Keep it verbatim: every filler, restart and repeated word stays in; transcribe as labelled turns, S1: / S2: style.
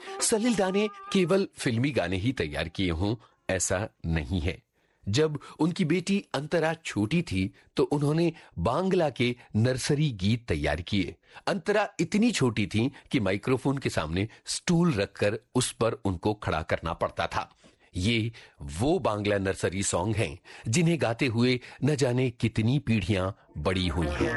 S1: सलील दा ने केवल फिल्मी गाने ही तैयार किए हों ऐसा नहीं है। जब उनकी बेटी अंतरा छोटी थी तो उन्होंने बांग्ला के नर्सरी गीत तैयार किए। अंतरा इतनी छोटी थी कि माइक्रोफोन के सामने स्टूल रखकर उस पर उनको खड़ा करना पड़ता था। ये वो बांग्ला नर्सरी सॉन्ग हैं जिन्हें गाते हुए न जाने कितनी पीढ़ियां बड़ी हुई हैं।